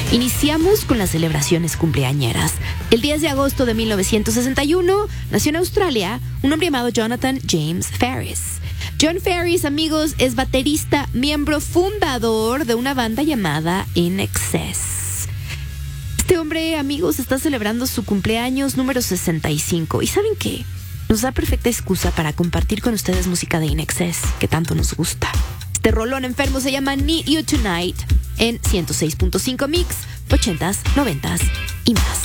Iniciamos con las celebraciones cumpleañeras. El 10 de agosto de 1961 nació en Australia un hombre llamado Jonathan James Ferris. John Ferris, amigos, es baterista, miembro fundador de una banda llamada INXS. Este hombre, amigos, está celebrando su cumpleaños número 65. ¿Y saben qué? Nos da perfecta excusa para compartir con ustedes música de INXS, que tanto nos gusta. Este rolón enfermo se llama Need You Tonight en 106.5 Mix, 80s, 90s y más.